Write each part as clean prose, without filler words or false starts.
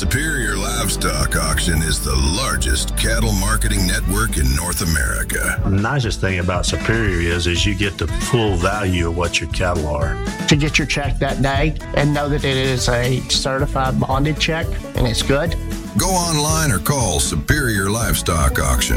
Superior Livestock Auction is the largest cattle marketing network in North America. The nicest thing about Superior is you get the full value of what your cattle are. To get your check that day and know that it is a certified bonded check and it's good. Go online or call Superior Livestock Auction.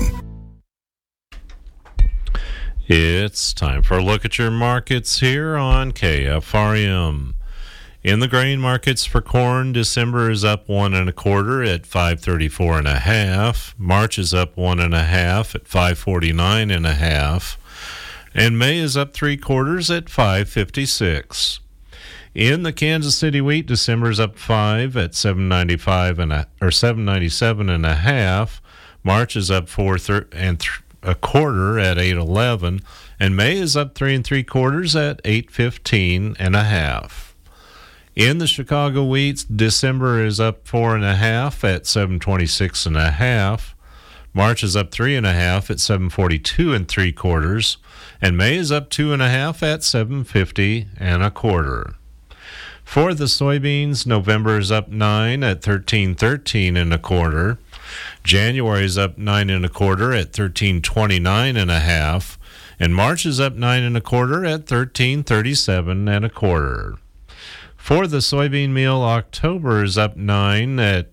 It's time for a look at your markets here on KFRM. In the grain markets for corn, December is up 1 1/4 at 534 1/2. March is up 1 1/2 at 549 1/2, and May is up 3/4 at 556. In the Kansas City wheat, December is up 5 at 795 or 797 1/2. March is up 4 1/4 at 811, and May is up 3 3/4 at 815 1/2. In the Chicago wheats, December is up 4 1/2 at 726 1/2. March is up 3 1/2 at 742 3/4, and May is up 2 1/2 at 750 1/4. For the soybeans, November is up 9 at 1313 1/4. January is up 9 1/4 at 1329 1/2, and March is up 9 1/4 at 1337 1/4. For the soybean meal, October is up 9 at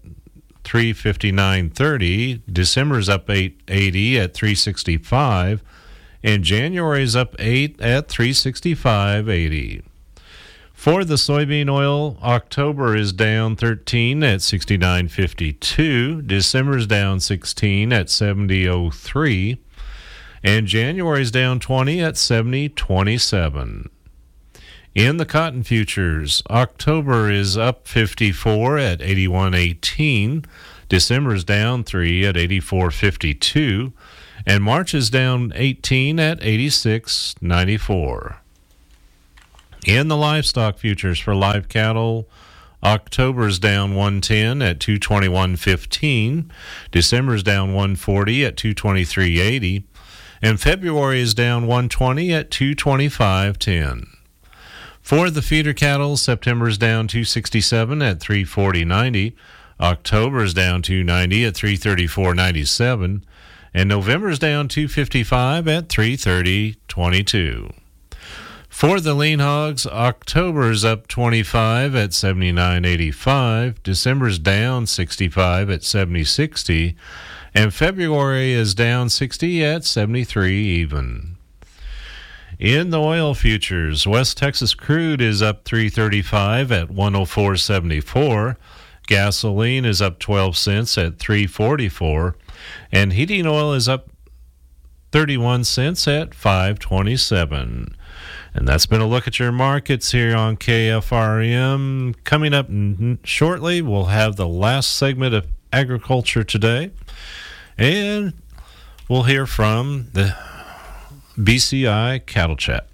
359.30. December is up 880 at 365, and January is up 8 at 365.80. For the soybean oil, October is down 13 at 69.52. December is down 16 at 70.03, and January is down 20 at 70.27. In the cotton futures, October is up 54 at 81.18. December is down 3 at 84.52, and March is down 18 at 86.94. In the livestock futures for live cattle, October is down 110 at 221.15. December is down 140 at 223.80, and February is down 120 at 225.10. For the feeder cattle, September is down 267 at 340.90. October is down 290 at 334.97, and November is down 255 at 330.22. For the lean hogs, October is up 25 at 79.85. December is down 65 at 70.60, and February is down 60 at 73 even. In the oil futures, West Texas crude is up 335 at 104.74. Gasoline is up 12 cents at 344, and heating oil is up 31 cents at 527. And that's been a look at your markets here on KFRM. Coming up shortly, we'll have the last segment of Agriculture Today, and we'll hear from the BCI Cattle Chat.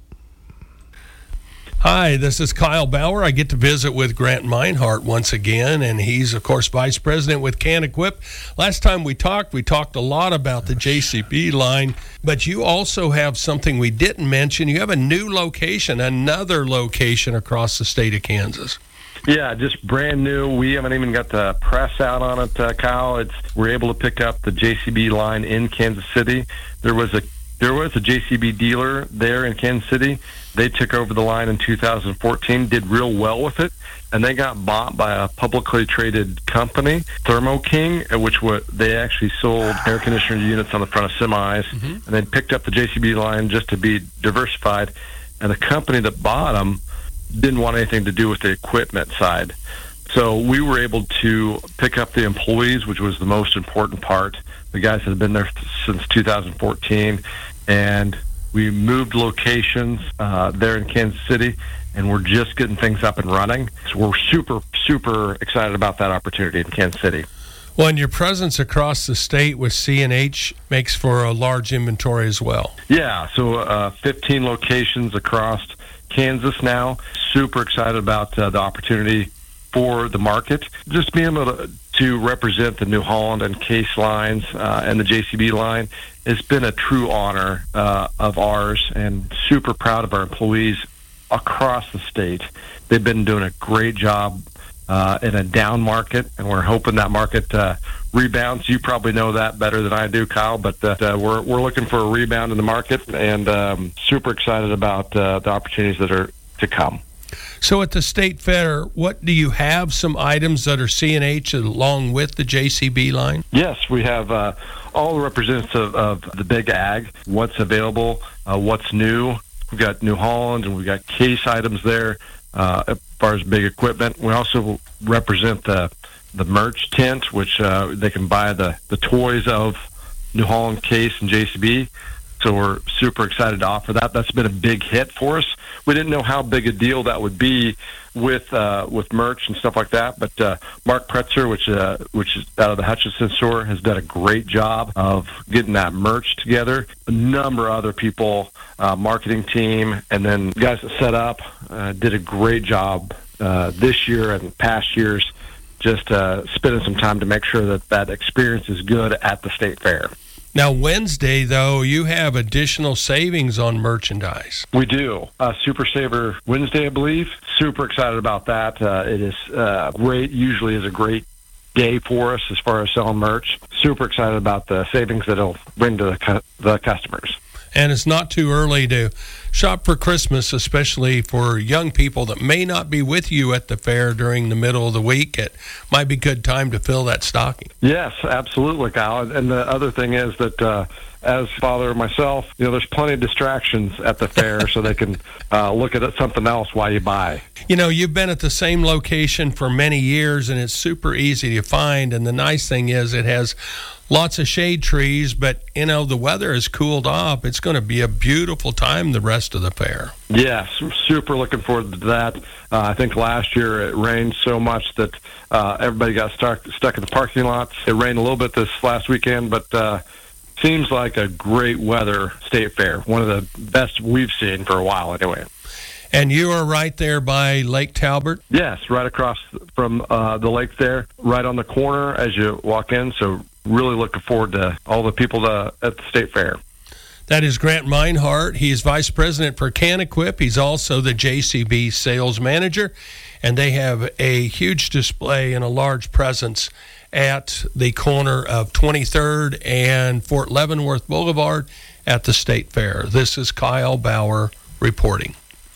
Hi, this is Kyle Bauer. I get to visit with Grant Meinhardt once again, and he's, of course, Vice President with CanEquip. Last time we talked a lot about the JCB line, but you also have something we didn't mention. You have a new location, another location across the state of Kansas. Yeah, just brand new. We haven't even got the press out on it, Kyle. We're able to pick up the JCB line in Kansas City. There was a JCB dealer there in Kansas City. They took over the line in 2014, did real well with it, and they got bought by a publicly traded company, Thermo King, they actually sold air conditioner units on the front of semis, and then picked up the JCB line just to be diversified. And the company that bought them didn't want anything to do with the equipment side. So we were able to pick up the employees, which was the most important part. The guys have been there since 2014, and we moved locations there in Kansas City, and we're just getting things up and running. So we're super, super excited about that opportunity in Kansas City. Well, and your presence across the state with C&H makes for a large inventory as well. Yeah, so 15 locations across Kansas now. Super excited about the opportunity for the market. Just being able to represent the New Holland and Case lines and the JCB line, it's been a true honor of ours, and super proud of our employees across the state. They've been doing a great job in a down market, and we're hoping that market rebounds. You probably know that better than I do, Kyle, but we're looking for a rebound in the market, and super excited about the opportunities that are to come. So at the State Fair, what do you have? Some items that are C&H along with the JCB line? Yes, we have all the representatives of the big ag, what's available, what's new. We've got New Holland, and we've got case items there as far as big equipment. We also represent the merch tent, which they can buy the toys of New Holland, Case, and JCB. So we're super excited to offer that. That's been a big hit for us. We didn't know how big a deal that would be with merch and stuff like that, but Mark Pretzer, which is out of the Hutchinson store, has done a great job of getting that merch together. A number of other people, marketing team, and then guys that set up did a great job this year and past years, just spending some time to make sure that experience is good at the State Fair. Now, Wednesday, though, you have additional savings on merchandise. We do. Super Saver Wednesday, I believe. Super excited about that. It is great. Usually is a great day for us as far as selling merch. Super excited about the savings that it'll bring to the customers. And it's not too early to shop for Christmas, especially for young people that may not be with you at the fair during the middle of the week. It might be a good time to fill that stocking. Yes, absolutely, Kyle. And the other thing is that as father myself, there's plenty of distractions at the fair so they can look at something else while you buy. You've been at the same location for many years, and it's super easy to find. And the nice thing is it has lots of shade trees, but, the weather has cooled off. It's going to be a beautiful time the rest of the fair. Yes, super looking forward to that. I think last year it rained so much that everybody got stuck in the parking lots. It rained a little bit this last weekend, but seems like a great weather State Fair. One of the best we've seen for a while anyway. And you are right there by Lake Talbot? Yes, right across from the lake there, right on the corner as you walk in. So really looking forward to all the people at the State Fair. That is Grant Meinhardt. He is Vice President for CanEquip. He's also the JCB Sales Manager, and they have a huge display and a large presence at the corner of 23rd and Fort Leavenworth Boulevard at the State Fair. This is Kyle Bauer reporting.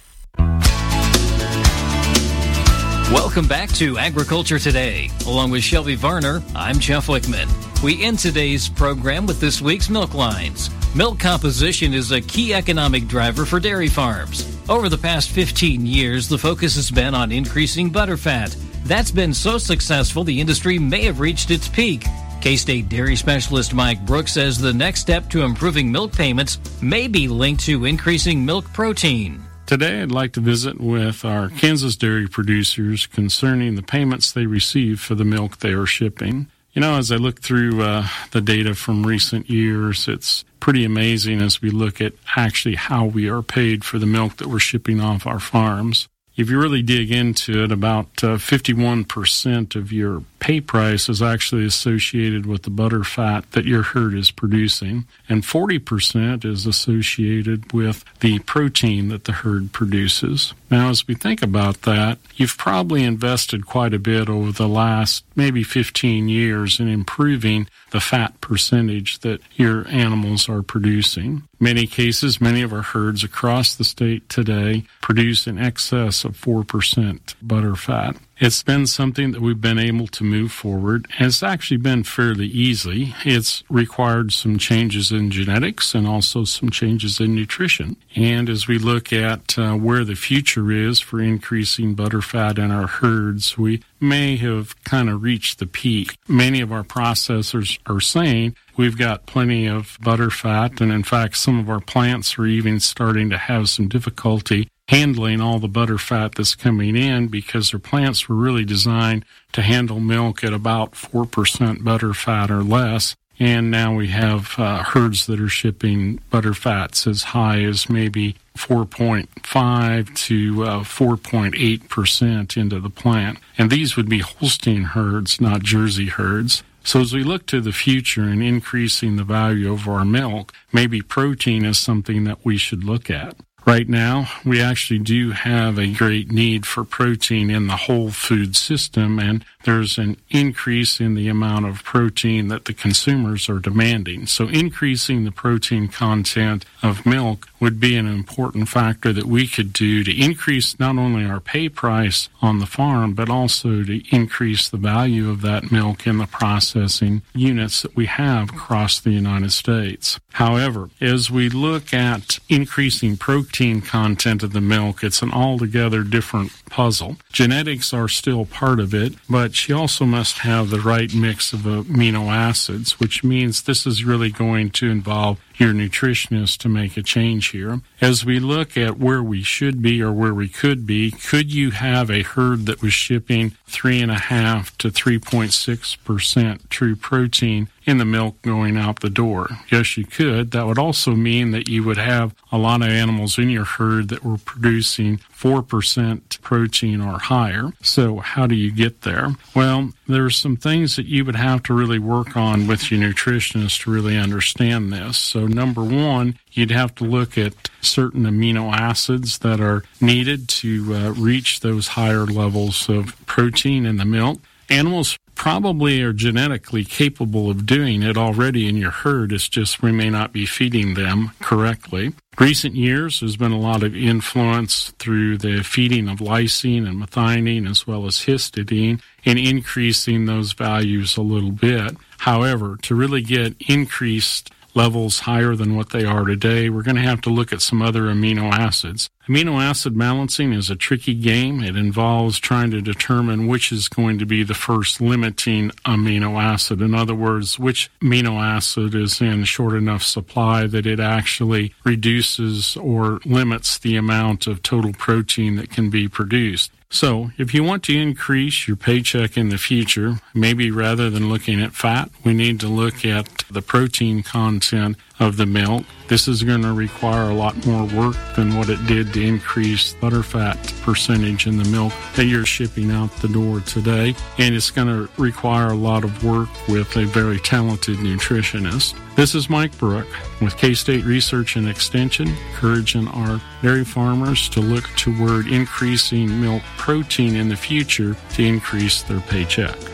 Welcome back to Agriculture Today. Along with Shelby Varner, I'm Jeff Wickman. We end today's program with this week's milk lines. Milk composition is a key economic driver for dairy farms. Over the past 15 years, the focus has been on increasing butterfat. That's been so successful, the industry may have reached its peak. K-State dairy specialist Mike Brooks says the next step to improving milk payments may be linked to increasing milk protein. Today, I'd like to visit with our Kansas dairy producers concerning the payments they receive for the milk they are shipping. As I look through the data from recent years, it's pretty amazing as we look at actually how we are paid for the milk that we're shipping off our farms. If you really dig into it, about 51% of your pay price is actually associated with the butter fat that your herd is producing, and 40% is associated with the protein that the herd produces. Now, as we think about that, you've probably invested quite a bit over the last maybe 15 years in improving the fat percentage that your animals are producing. Many cases, many of our herds across the state today produce in excess of 4% butter fat. It's been something that we've been able to move forward, and it's actually been fairly easy. It's required some changes in genetics and also some changes in nutrition. And as we look at where the future is for increasing butterfat in our herds, we may have kind of reached the peak. Many of our processors are saying we've got plenty of butterfat, and in fact, some of our plants are even starting to have some difficulty handling all the butter fat that's coming in because their plants were really designed to handle milk at about 4% butter fat or less. And now we have herds that are shipping butter fats as high as maybe 4.5 to 4.8% into the plant. And these would be Holstein herds, not Jersey herds. So as we look to the future and increasing the value of our milk, maybe protein is something that we should look at. Right now, we actually do have a great need for protein in the whole food system, and there's an increase in the amount of protein that the consumers are demanding. So increasing the protein content of milk would be an important factor that we could do to increase not only our pay price on the farm, but also to increase the value of that milk in the processing units that we have across the United States. However, as we look at increasing protein content of the milk, it's an altogether different puzzle. Genetics are still part of it, but she also must have the right mix of amino acids, which means this is really going to involve your nutritionist to make a change here. As we look at where we should be or where we could be, could you have a herd that was shipping 3.5 to 3.6% true protein in the milk going out the door? Yes, you could. That would also mean that you would have a lot of animals in your herd that were producing 4% protein or higher. So how do you get there? Well, there's some things that you would have to really work on with your nutritionist to really understand this. So number one, you'd have to look at certain amino acids that are needed to reach those higher levels of protein in the milk. Animals probably are genetically capable of doing it already in your herd. It's just we may not be feeding them correctly. Recent years, there's been a lot of influence through the feeding of lysine and methionine as well as histidine in increasing those values a little bit. However, to really get increased levels higher than what they are today, we're going to have to look at some other amino acids. Amino acid balancing is a tricky game. It involves trying to determine which is going to be the first limiting amino acid. In other words, which amino acid is in short enough supply that it actually reduces or limits the amount of total protein that can be produced. So, if you want to increase your paycheck in the future, maybe rather than looking at fat, we need to look at the protein content of the milk. This is going to require a lot more work than what it did to increase butterfat percentage in the milk that you're shipping out the door today. And it's going to require a lot of work with a very talented nutritionist. This is Mike Brook with K-State Research and Extension, encouraging our dairy farmers to look toward increasing milk protein in the future to increase their paycheck.